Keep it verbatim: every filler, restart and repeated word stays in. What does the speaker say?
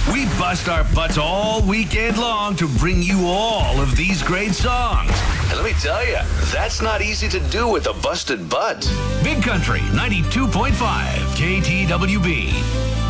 We bust our butts all weekend long to bring you all of these great songs. And let me tell you, that's not easy to do with a busted butt. Big Country ninety-two point five K T W B.